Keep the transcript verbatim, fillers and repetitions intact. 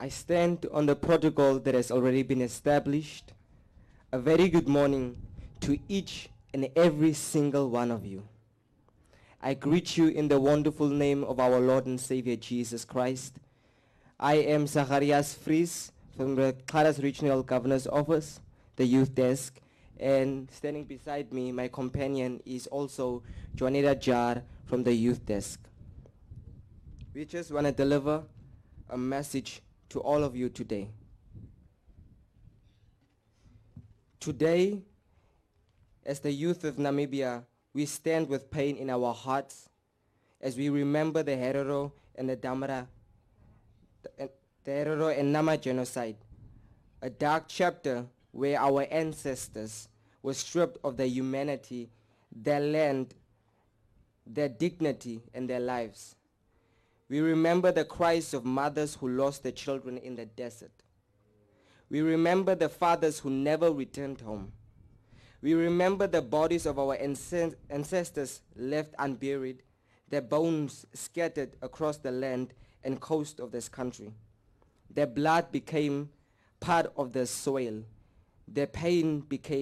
I stand on the protocol that has already been established. A very good morning to each and every single one of you. I greet you in the wonderful name of our Lord and Savior Jesus Christ. I am Zacharias Fries from the Xaras Regional Governor's Office, the Youth Desk, and standing beside me, my companion is also Juanita Jar from the Youth Desk. We just want to deliver a message to all of you today. Today, as the youth of Namibia, we stand with pain in our hearts as we remember the Herero and the Damara, the, the Herero and Nama genocide, a dark chapter where our ancestors were stripped of their humanity, their land, their dignity, and their lives. We remember the cries of mothers who lost their children in the desert. We remember the fathers who never returned home. We remember the bodies of our ancestors left unburied, their bones scattered across the land and coast of this country. Their blood became part of the soil. Their pain became